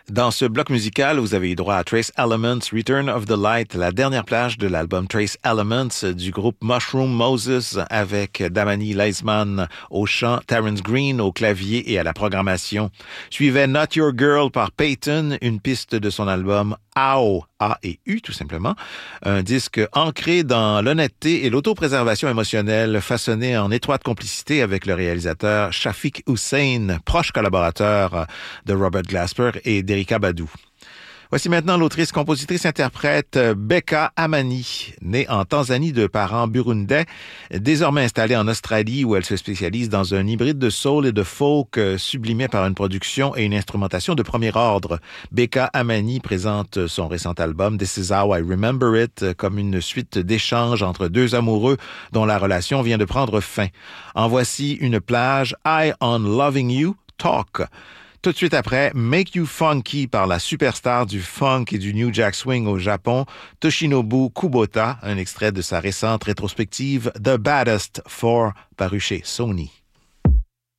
Dans ce bloc musical, vous avez eu droit à Trace Elements, Return of the Light, la dernière plage de l'album Trace Elements du groupe Mushroom Moses avec Damani Leisman au chant, Terrence Green au clavier et à la programmation. Suivait Not Your Girl par Peyton, une piste de son album AO, A et U tout simplement, un disque ancré dans l'honnêteté et l'autopréservation émotionnelle, façonné en étroite complicité avec le réalisateur Shafiq Hussein, proche collaborateur de Robert Glasper et d'Erykah Badu. Voici maintenant l'autrice, compositrice, interprète Becca Amani, née en Tanzanie de parents burundais, désormais installée en Australie où elle se spécialise dans un hybride de soul et de folk sublimé par une production et une instrumentation de premier ordre. Becca Amani présente son récent album This Is How I Remember It comme une suite d'échanges entre deux amoureux dont la relation vient de prendre fin. En voici une plage, High on Loving You, Talk. Tout de suite après, Make You Funky par la superstar du funk et du New Jack Swing au Japon, Toshinobu Kubota, un extrait de sa récente rétrospective The Baddest 4 paru chez Sony.